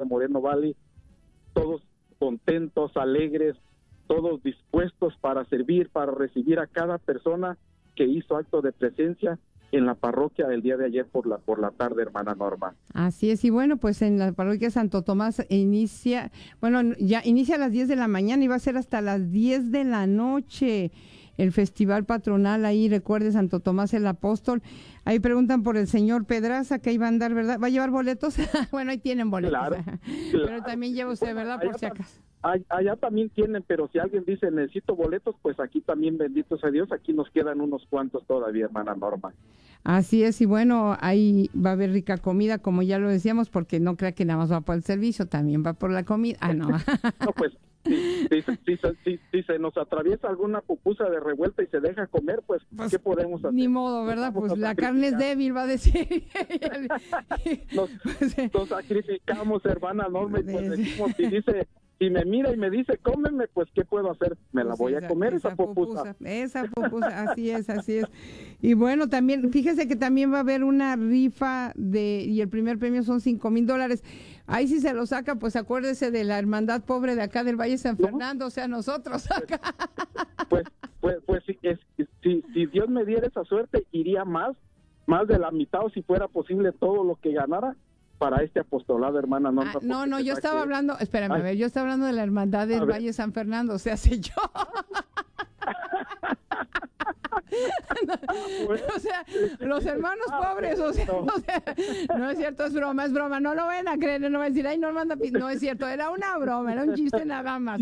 Moreno Valley, todos contentos, alegres, todos dispuestos para servir, para recibir a cada persona que hizo acto de presencia en la parroquia el día de ayer por la tarde, hermana Norma. Así es, y bueno, pues en la parroquia Santo Tomás ya inicia a las 10 de la mañana y va a ser hasta las 10 de la noche el festival patronal ahí, recuerde, Santo Tomás el Apóstol. Ahí preguntan por el señor Pedraza, que iba a andar, ¿verdad? ¿Va a llevar boletos? Bueno, ahí tienen boletos. Claro. Pero también lleva usted, ¿verdad? Por si acaso. Allá también tienen, pero si alguien dice necesito boletos, pues aquí también, bendito sea Dios, aquí nos quedan unos cuantos todavía, hermana Norma. Así es, y bueno, ahí va a haber rica comida, como ya lo decíamos, porque no crea que nada más va por el servicio, también va por la comida. Ah, no. No, pues, si se nos atraviesa alguna pupusa de revuelta y se deja comer, pues ¿qué podemos hacer? Ni modo, ¿verdad? Pues la carne es débil, va a decir. Nos sacrificamos, hermana Norma, y pues decimos, si me mira y me dice, cómeme, pues, ¿qué puedo hacer? Me la voy a comer, esa pupusa. Esa pupusa, así es. Y bueno, también, fíjese que también va a haber una rifa y el primer premio son $5,000. Ahí si se lo saca, pues acuérdese de la hermandad pobre de acá del Valle San Fernando, o sea, nosotros acá. Pues si Dios me diera esa suerte, iría más de la mitad, o si fuera posible todo lo que ganara para este apostolado, hermana Norma. No, yo estaba hablando, espérame, a ver, yo estaba hablando de la hermandad del Valle San Fernando, o sea, sé yo. O sea, los hermanos pobres, o sea, no es cierto, es broma, no lo ven a creer, no va a decir, ay, Norma, no es cierto, era una broma, era un chiste nada más.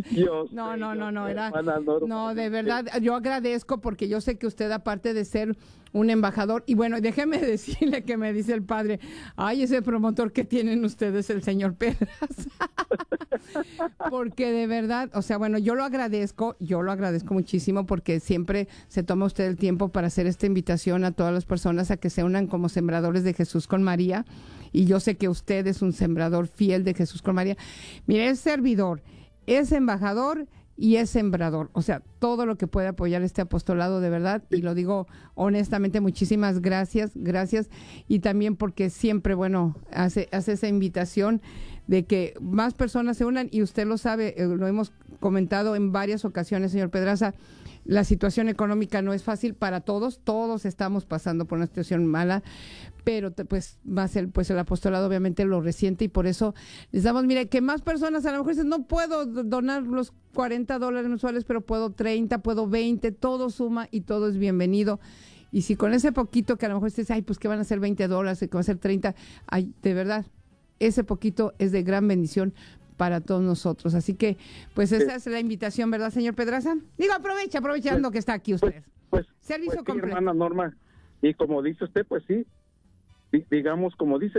No, de verdad, yo agradezco porque yo sé que usted, aparte de ser un embajador, y bueno, déjeme decirle que me dice el padre, ay, ese promotor que tienen ustedes, el señor Pedraza, porque de verdad, o sea, bueno, yo lo agradezco muchísimo porque siempre se toma usted el tiempo para hacer esta invitación a todas las personas a que se unan como sembradores de Jesús con María, y yo sé que usted es un sembrador fiel de Jesús con María. Mire, es servidor, es embajador y es sembrador, o sea, todo lo que puede apoyar este apostolado, de verdad, y lo digo honestamente, muchísimas gracias, y también porque siempre, bueno, hace esa invitación de que más personas se unan, y usted lo sabe, lo hemos comentado en varias ocasiones, señor Pedraza, la situación económica no es fácil para todos estamos pasando por una situación mala, pero pues más el apostolado obviamente lo resiente, y por eso les damos, mire, que más personas a lo mejor dicen, no puedo donar los $40 mensuales, pero puedo 30, puedo 20, todo suma y todo es bienvenido. Y si con ese poquito que a lo mejor usted dice, ay, pues que van a ser $20, que van a ser 30, ay, de verdad, ese poquito es de gran bendición para todos nosotros. Así que, pues esa es la invitación, ¿verdad, señor Pedraza? Digo, aprovechando que está aquí usted. Servicio completo. Sí, hermana Norma, y como dice usted, pues sí, digamos, como dice,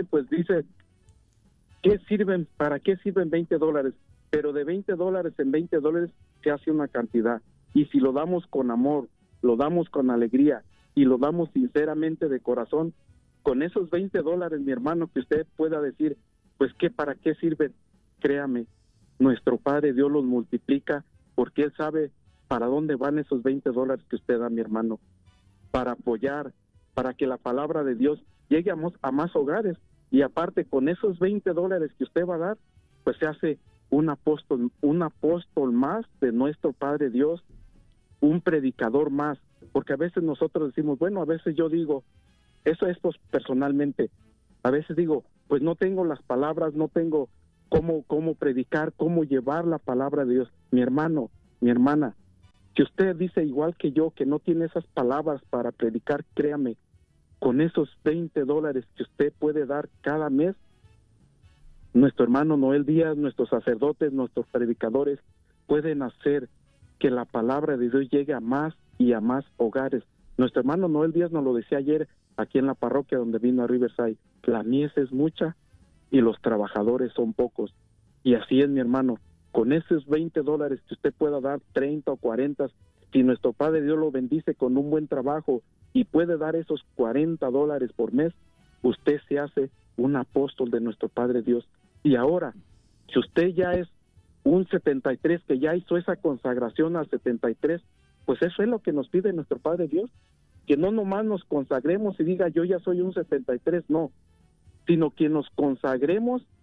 ¿para qué sirven $20? Pero de $20 en $20 se hace una cantidad, y si lo damos con amor, lo damos con alegría, y lo damos sinceramente de corazón, con esos $20, mi hermano, que usted pueda decir, pues ¿para qué sirven? Créame, nuestro Padre Dios los multiplica, porque Él sabe para dónde van esos $20 que usted da, mi hermano, para apoyar, para que la palabra de Dios llegue a más hogares, y aparte con esos $20 que usted va a dar, pues se hace un apóstol más de nuestro Padre Dios, un predicador más, porque a veces nosotros decimos, bueno, a veces yo digo, eso es pues personalmente, a veces digo, pues no tengo las palabras, no tengo cómo predicar, cómo llevar la palabra de Dios. Mi hermano, mi hermana, si usted dice igual que yo que no tiene esas palabras para predicar, créame, con esos $20 que usted puede dar cada mes, nuestro hermano Noel Díaz, nuestros sacerdotes, nuestros predicadores pueden hacer que la palabra de Dios llegue a más y a más hogares. Nuestro hermano Noel Díaz nos lo decía ayer aquí en la parroquia donde vino a Riverside, la mies es mucha y los trabajadores son pocos. Y así es, mi hermano, con esos $20 que usted pueda dar, 30 o 40, si nuestro Padre Dios lo bendice con un buen trabajo y puede dar esos $40 por mes, usted se hace un apóstol de nuestro Padre Dios. Y ahora, si usted ya es un 73, que ya hizo esa consagración al 73, pues eso es lo que nos pide nuestro Padre Dios, que no nomás nos consagremos y diga yo ya soy un 73, no, sino que nos consagremos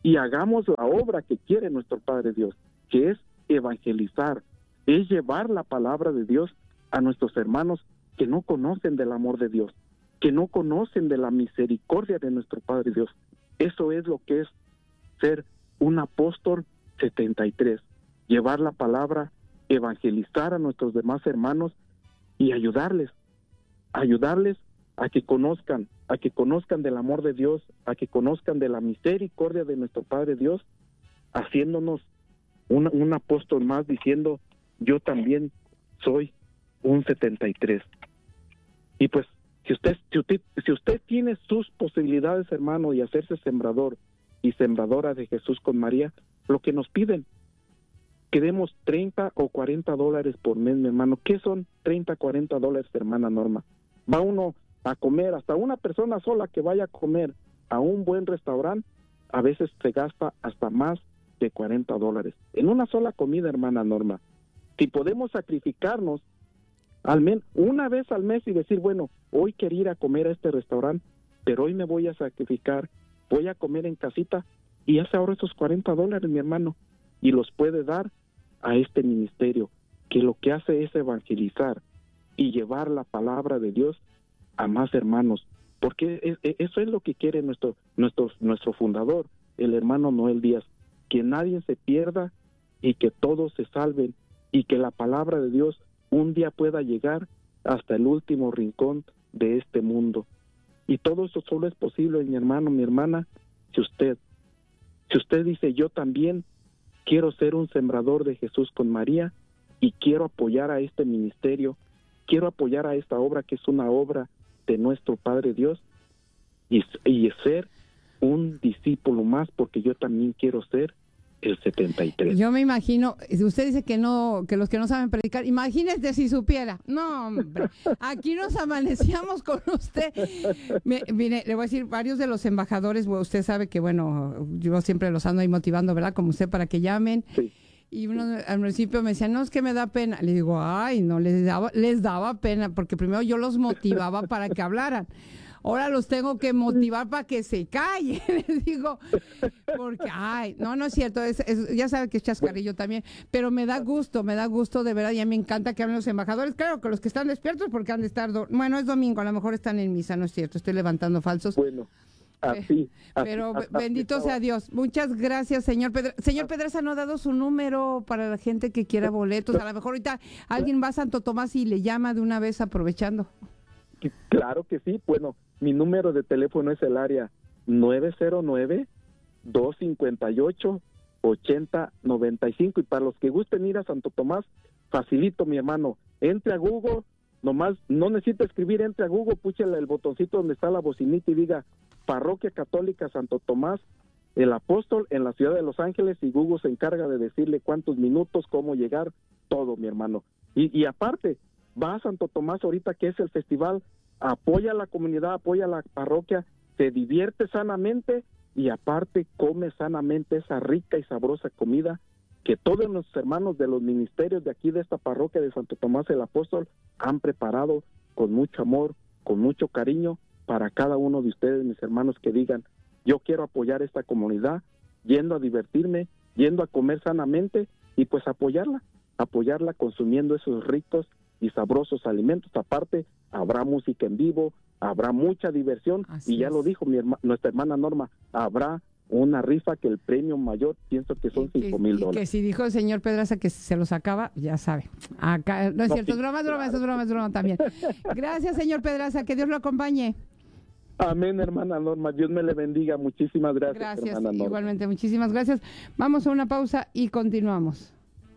y hagamos la obra que quiere nuestro Padre Dios, que es evangelizar, es llevar la palabra de Dios a nuestros hermanos que no conocen del amor de Dios, que no conocen de la misericordia de nuestro Padre Dios. Eso es lo que es ser un apóstol 73, llevar la palabra, evangelizar a nuestros demás hermanos y ayudarles a que conozcan del amor de Dios, a que conozcan de la misericordia de nuestro Padre Dios, haciéndonos un apóstol más, diciendo, yo también soy un 73. Y pues, si usted tiene sus posibilidades, hermano, y hacerse sembrador y sembradora de Jesús con María, lo que nos piden, que demos $30 o $40 por mes, mi hermano. ¿Qué son $30, $40, hermana Norma? Va uno a comer, hasta una persona sola que vaya a comer a un buen restaurante, a veces se gasta hasta más de $40 en una sola comida, hermana Norma. Si podemos sacrificarnos al menos una vez al mes y decir, bueno, hoy quería ir a comer a este restaurante, pero hoy me voy a sacrificar, voy a comer en casita, y hace ahora esos $40, mi hermano, y los puede dar a este ministerio, que lo que hace es evangelizar y llevar la palabra de Dios a más hermanos, porque eso es lo que quiere nuestro fundador, el hermano Noel Díaz, que nadie se pierda y que todos se salven, y que la palabra de Dios un día pueda llegar hasta el último rincón de este mundo. Y todo eso solo es posible, mi hermano, mi hermana, si usted dice, yo también quiero ser un sembrador de Jesús con María y quiero apoyar a este ministerio, quiero apoyar a esta obra que es una obra de nuestro Padre Dios, y ser un discípulo más, porque yo también quiero ser el 73. Yo me imagino, usted dice que los que no saben predicar, imagínese si supiera. No, hombre, aquí nos amanecíamos con usted. Mire, le voy a decir, varios de los embajadores, usted sabe que, bueno, yo siempre los ando ahí motivando, ¿verdad? Como usted, para que llamen. Sí. Y uno al principio me decía, no, es que me da pena. Le digo, ay, no, les daba pena, porque primero yo los motivaba para que hablaran. Ahora los tengo que motivar para que se callen, les digo, porque, ay, no es cierto, ya sabe que es chascarrillo también, pero me da gusto de verdad, y a mí me encanta que hablen los embajadores, claro que los que están despiertos porque han de estar, bueno, es domingo, a lo mejor están en misa, no es cierto, estoy levantando falsos. Bueno, así. Pero bendito sea Dios. Muchas gracias, señor Pedraza. Señor Pedraza, ¿no ha dado su número para la gente que quiera boletos? A lo mejor ahorita alguien va a Santo Tomás y le llama de una vez aprovechando. Claro que sí. Bueno, mi número de teléfono es el área 909-258-8095, y para los que gusten ir a Santo Tomás, facilito, mi hermano, entre a Google, nomás no necesita escribir, entre a Google, púchale el botoncito donde está la bocinita y diga Parroquia Católica Santo Tomás el Apóstol en la ciudad de Los Ángeles, y Google se encarga de decirle cuántos minutos, cómo llegar, todo, mi hermano. Y aparte, va a Santo Tomás ahorita que es el festival, apoya a la comunidad, apoya a la parroquia, se divierte sanamente y aparte come sanamente esa rica y sabrosa comida que todos los hermanos de los ministerios de aquí de esta parroquia de Santo Tomás el Apóstol han preparado con mucho amor, con mucho cariño para cada uno de ustedes, mis hermanos, que digan, yo quiero apoyar esta comunidad, yendo a divertirme, yendo a comer sanamente y pues apoyarla consumiendo esos ricos y sabrosos alimentos. Aparte, habrá música en vivo, habrá mucha diversión. Así y ya es. Lo dijo nuestra hermana Norma, habrá una rifa que el premio mayor pienso que son $5,000. Que si dijo el señor Pedraza que se los acaba, ya sabe. Acá no es cierto, sí. es broma también. Gracias, señor Pedraza, que Dios lo acompañe. Amén, hermana Norma, Dios me le bendiga. Muchísimas gracias, hermana Norma. Igualmente, muchísimas gracias. Vamos a una pausa y continuamos.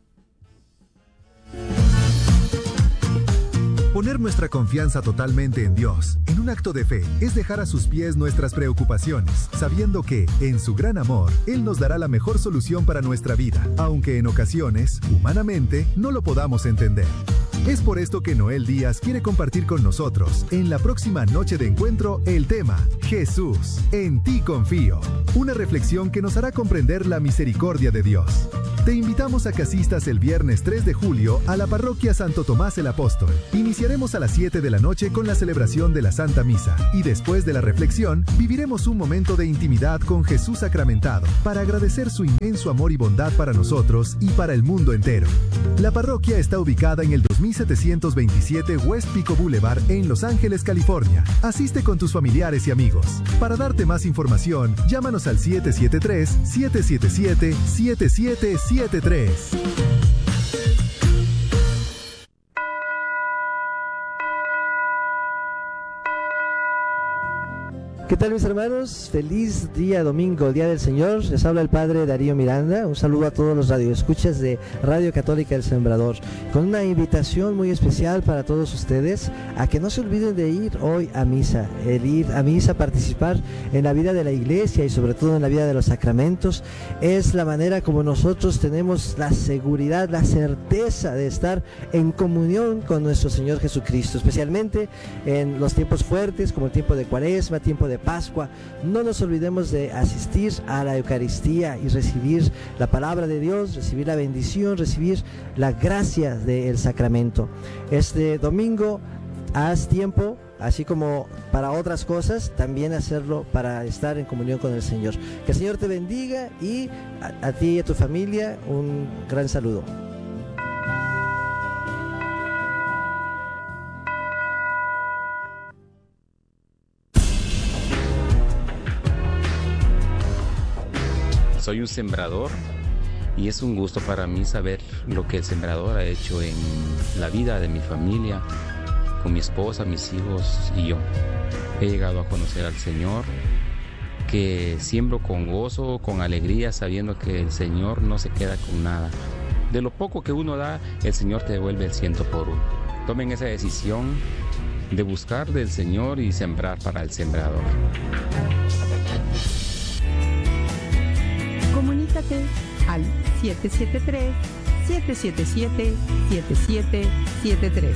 Poner nuestra confianza totalmente en Dios, en un acto de fe, es dejar a sus pies nuestras preocupaciones, sabiendo que, en su gran amor, Él nos dará la mejor solución para nuestra vida, aunque en ocasiones, humanamente, no lo podamos entender. Es por esto que Noel Díaz quiere compartir con nosotros en la próxima noche de encuentro el tema Jesús, en ti confío. Una reflexión que nos hará comprender la misericordia de Dios. Te invitamos a que asistas el viernes 3 de julio a la parroquia Santo Tomás el Apóstol. Iniciaremos a las 7 de la noche con la celebración de la Santa Misa y después de la reflexión viviremos un momento de intimidad con Jesús sacramentado para agradecer su inmenso amor y bondad para nosotros y para el mundo entero. La parroquia está ubicada en el 2727 West Pico Boulevard en Los Ángeles, California. Asiste con tus familiares y amigos. Para darte más información, llámanos al 773-777-7773. ¿Qué tal, mis hermanos? Feliz día domingo, Día del Señor. Les habla el Padre Darío Miranda. Un saludo a todos los radioescuchas de Radio Católica El Sembrador, con una invitación muy especial para todos ustedes a que no se olviden de ir hoy a misa. El ir a misa, participar en la vida de la iglesia y sobre todo en la vida de los sacramentos, es la manera como nosotros tenemos la seguridad, la certeza de estar en comunión con nuestro Señor Jesucristo, especialmente en los tiempos fuertes como el tiempo de Cuaresma, tiempo de Pascua. No nos olvidemos de asistir a la Eucaristía y recibir la palabra de Dios, recibir la bendición, recibir la gracia del sacramento. Este domingo haz tiempo, así como para otras cosas, también hacerlo para estar en comunión con el Señor. Que el Señor te bendiga y a ti y a tu familia un gran saludo. Soy un sembrador y es un gusto para mí saber lo que el sembrador ha hecho en la vida de mi familia, con mi esposa, mis hijos y yo. He llegado a conocer al Señor, que siembro con gozo, con alegría, sabiendo que el Señor no se queda con nada. De lo poco que uno da, el Señor te devuelve el 100 por 1. Tomen esa decisión de buscar del Señor y sembrar para el sembrador. Comunícate al 773-777-7773.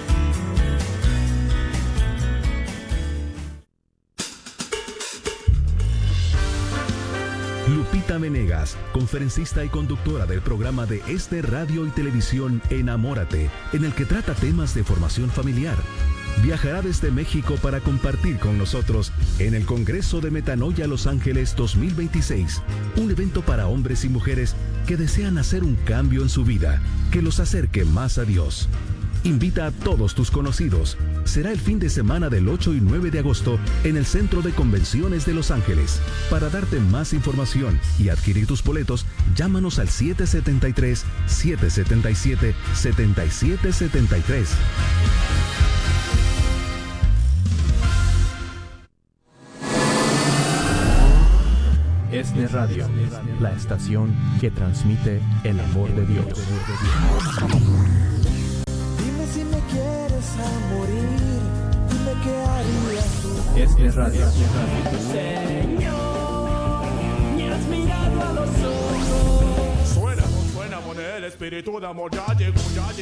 Lupita Venegas, conferencista y conductora del programa de Radio y Televisión Enamórate, en el que trata temas de formación familiar. Viajará desde México para compartir con nosotros en el Congreso de Metanoia Los Ángeles 2026, un evento para hombres y mujeres que desean hacer un cambio en su vida, que los acerque más a Dios. Invita a todos tus conocidos. Será el fin de semana del 8 y 9 de agosto en el Centro de Convenciones de Los Ángeles. Para darte más información y adquirir tus boletos, llámanos al 773-777-7773. ESNE Radio, la estación que transmite el amor de Dios. Dime si me quieres a morir, dime qué harías tú. ESNE Radio. Señor, me has mirado a los ojos. Suena con el espíritu de amor, ya llegó.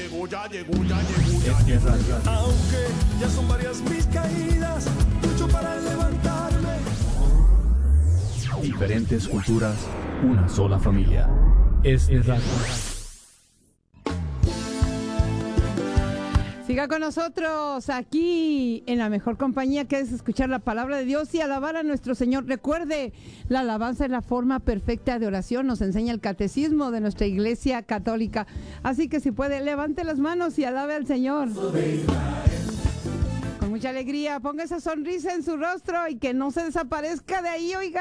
ESNE Radio. Aunque ya son varias mis caídas, lucho para levantarme. Diferentes culturas, una sola familia. ESNE Radio. Siga con nosotros aquí en la mejor compañía, que es escuchar la palabra de Dios y alabar a nuestro Señor. Recuerde, la alabanza es la forma perfecta de oración, nos enseña el catecismo de nuestra Iglesia Católica. Así que si puede, levante las manos y alabe al Señor. Con mucha alegría, ponga esa sonrisa en su rostro y que no se desaparezca de ahí, oiga.